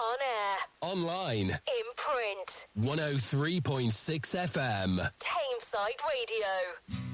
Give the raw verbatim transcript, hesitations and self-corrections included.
On air. Online. In print. one oh three point six F M. Tameside Radio.